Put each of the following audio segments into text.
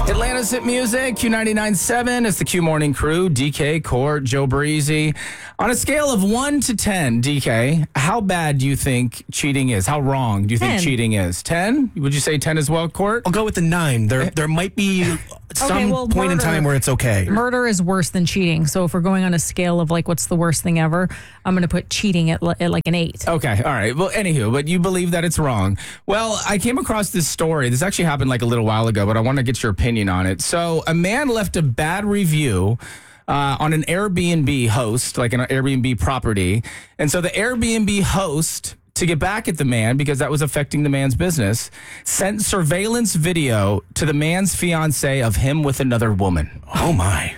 Atlanta's Hit Music, Q99.7. It's the Q Morning Crew, DK, Court, Joe Breezy. On a scale of 1 to 10, DK, how bad do you think cheating is? How wrong do you think 10. cheating is? 10? Would you say 10 as well, Court? I'll go with the 9. There might be some point in time where it's okay. Murder is worse than cheating. So if we're going on a scale of like what's the worst thing ever, I'm going to put cheating at like an 8. Okay, all right. Well, anywho, but you believe that it's wrong. Well, I came across this story. This actually happened like a little while ago, but I want to get your opinion on it. So a man left a bad review on an Airbnb host, like an Airbnb property. And so the Airbnb host, to get back at the man, because that was affecting the man's business, sent surveillance video to the man's fiance of him with another woman. Oh, my.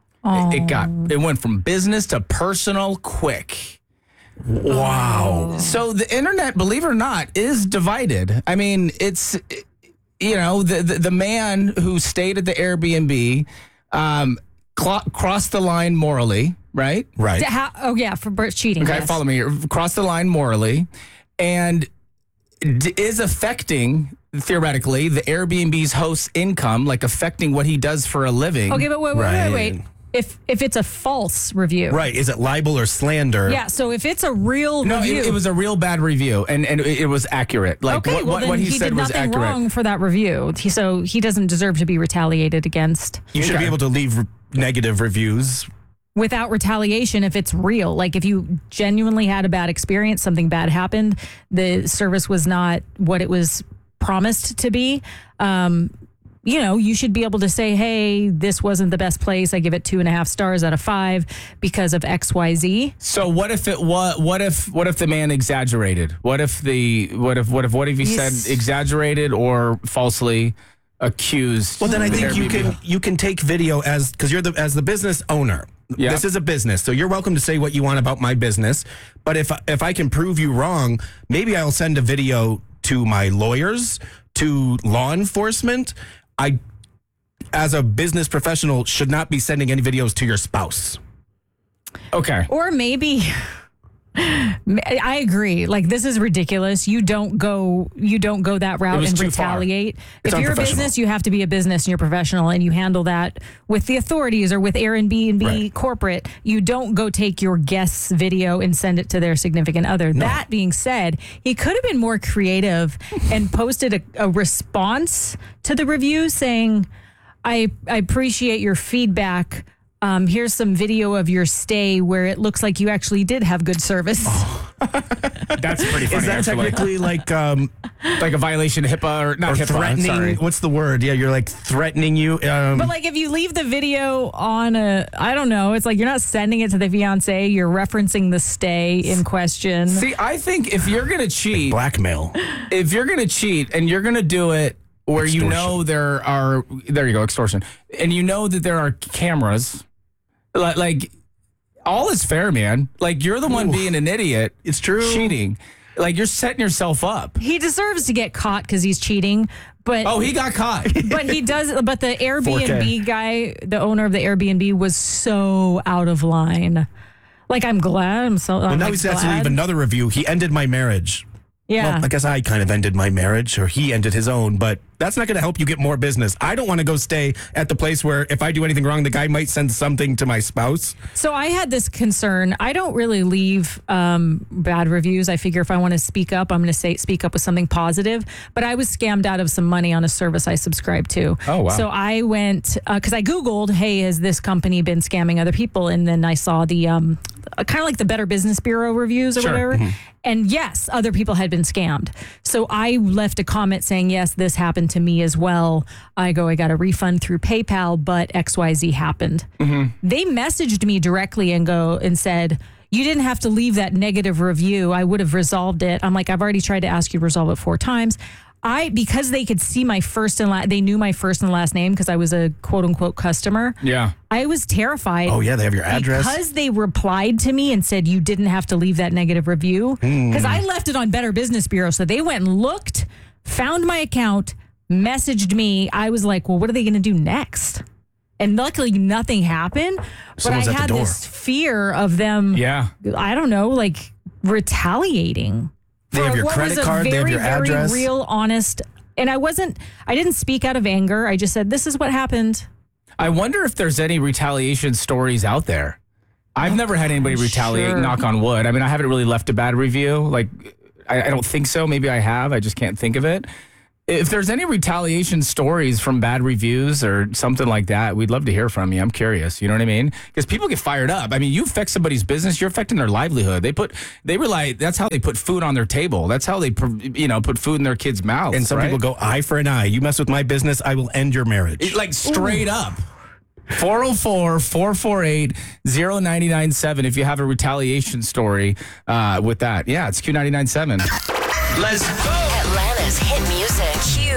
It went from business to personal quick. Wow. So the internet, believe it or not, is divided. I mean, it's, you know, the man who stayed at the Airbnb crossed the line morally, right? Right. For cheating. Okay, yes. follow me here. Crossed the line morally and is affecting, theoretically, the Airbnb's host's income, like affecting what he does for a living. Okay, but wait. If it's a false review. Right. Is it libel or slander? Yeah, so if it's a real review. It was a real bad review, and it was accurate. Like okay, what he said was accurate. He did nothing wrong for that review. So he doesn't deserve to be retaliated against. You should be able to leave negative reviews without retaliation if it's real. Like if you genuinely had a bad experience, something bad happened, the service was not what it was promised to be. You know, you should be able to say, hey, this wasn't the best place. I give it 2.5 stars out of 5 because of XYZ. So what if the man exaggerated? What if he said exaggerated or falsely accused? Well, then I think you can take video because you're as the business owner. Yeah. This is a business, so you're welcome to say what you want about my business. But if I can prove you wrong, maybe I'll send a video to my lawyers, to law enforcement. I, as a business professional, should not be sending any videos to your spouse. Okay. Or maybe, I agree. Like, this is ridiculous. You don't go that route and retaliate. If you're a business, you have to be a business and you're professional and you handle that with the authorities or with Airbnb corporate. You don't go take your guest's video and send it to their significant other. No. That being said, he could have been more creative and posted a response to the review saying, I appreciate your feedback. Here's some video of your stay where it looks like you actually did have good service. Oh. That's pretty funny. Is that technically like a violation of HIPAA or not HIPAA? Threatening? Sorry. What's the word? Yeah, you're like threatening you. But like if you leave the video on I don't know, it's like you're not sending it to the fiance. You're referencing the stay in question. See, I think if you're gonna cheat, blackmail. If you're gonna cheat and you're gonna do it where extortion. You know there you go, extortion, and you know that there are cameras. Like, all is fair, man. Like, you're the one being an idiot. It's true. Cheating. Like, you're setting yourself up. He deserves to get caught because he's cheating. But he got caught. But he does. But the Airbnb guy, the owner of the Airbnb, was so out of line. Like, I'm glad. Well, now he's has to leave another review. He ended my marriage. Yeah. Well, I guess I kind of ended my marriage, or he ended his own, but that's not going to help you get more business. I don't want to go stay at the place where if I do anything wrong, the guy might send something to my spouse. So I had this concern. I don't really leave bad reviews. I figure if I want to speak up, I'm going to speak up with something positive. But I was scammed out of some money on a service I subscribe to. Oh, wow. So I went, because I Googled, hey, has this company been scamming other people? And then I saw the kind of like the Better Business Bureau reviews or whatever. Mm-hmm. And yes, other people had been scammed. So I left a comment saying, yes, this happened to me as well. I got a refund through PayPal, but XYZ happened. Mm-hmm. They messaged me directly and said, you didn't have to leave that negative review. I would have resolved it. I'm like, I've already tried to ask you to resolve it 4 times. Because they could see my first and last, they knew my first and last name because I was a quote unquote customer. Yeah. I was terrified. Oh yeah, they have your address. Because they replied to me and said you didn't have to leave that negative review. Because I left it on Better Business Bureau. So they went and looked, found my account, messaged me. I was like, well, what are they going to do next? And luckily nothing happened. Someone's but I had this fear of them, I don't know, like retaliating. They have your credit card, they have your address. Very real, honest And I didn't speak out of anger. I just said, this is what happened. I wonder if there's any retaliation stories out there. I've never had anybody retaliate, knock on wood. I mean, I haven't really left a bad review. Like, I don't think so. Maybe I have. I just can't think of it. If there's any retaliation stories from bad reviews or something like that, we'd love to hear from you. I'm curious. You know what I mean? Because people get fired up. I mean, you affect somebody's business, you're affecting their livelihood. They rely. That's how they put food on their table. That's how they, put food in their kids' mouths. And some people go eye for an eye. You mess with my business, I will end your marriage. Like straight up. 404-448-0997 if you have a retaliation story with that. Yeah, it's Q99.7. Let's go. Atlanta's hit music.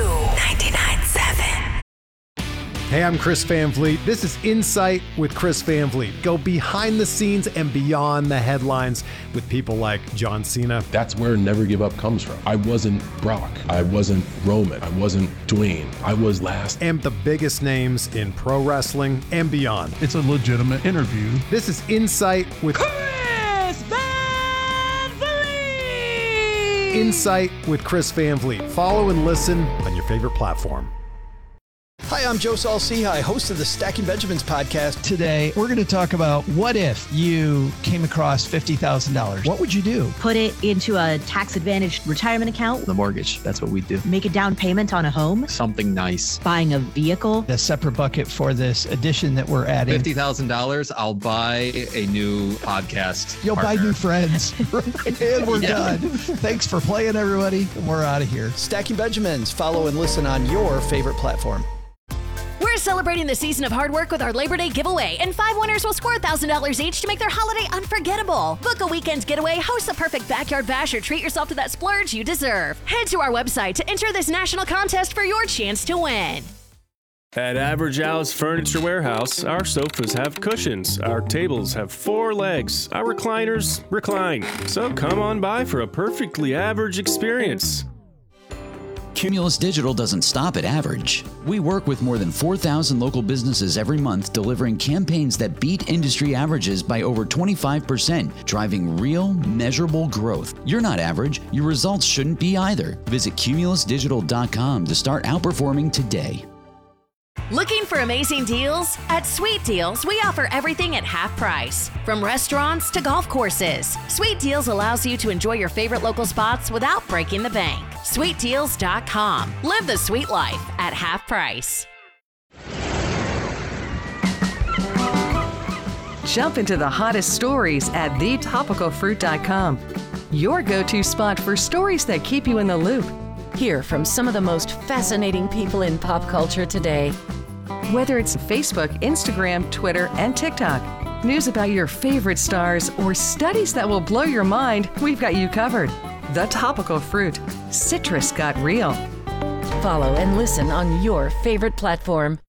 Q99.7. Hey, I'm Chris Van Vliet. This is Insight with Chris Van Vliet. Go behind the scenes and beyond the headlines with people like John Cena. That's where Never Give Up comes from. I wasn't Brock. I wasn't Roman. I wasn't Dwayne. I was last. And the biggest names in pro wrestling and beyond. It's a legitimate interview. This is Insight with Chris Van Vliet. Insight with Chris Van Vliet. Follow and listen on your favorite platform. Hi, I'm Joe Saul-Sehy, host of the Stacking Benjamins podcast. Today, we're going to talk about what if you came across $50,000? What would you do? Put it into a tax-advantaged retirement account. The mortgage, that's what we do. Make a down payment on a home. Something nice. Buying a vehicle. A separate bucket for this addition that we're adding. $50,000, I'll buy a new podcast You'll partner. buy new friends. And we're done. Thanks for playing, everybody. We're out of here. Stacking Benjamins. Follow and listen on your favorite platform. We're celebrating the season of hard work with our Labor Day giveaway, and 5 winners will score $1,000 each to make their holiday unforgettable. Book a weekend getaway, host a perfect backyard bash, or treat yourself to that splurge you deserve. Head to our website to enter this national contest for your chance to win. At Average Al's Furniture Warehouse, our sofas have cushions, our tables have 4 legs, our recliners recline. So come on by for a perfectly average experience. Cumulus Digital doesn't stop at average. We work with more than 4,000 local businesses every month, delivering campaigns that beat industry averages by over 25%, driving real, measurable growth. You're not average. Your results shouldn't be either. Visit cumulusdigital.com to start outperforming today. Looking for amazing deals? At Sweet Deals, we offer everything at half price. From restaurants to golf courses, Sweet Deals allows you to enjoy your favorite local spots without breaking the bank. SweetDeals.com. Live the sweet life at half price. Jump into the hottest stories at thetopicalfruit.com. Your go-to spot for stories that keep you in the loop. Hear from some of the most fascinating people in pop culture today. Whether it's Facebook, Instagram, Twitter, and TikTok, news about your favorite stars, or studies that will blow your mind, we've got you covered. The Topical Fruit. Citrus got real. Follow and listen on your favorite platform.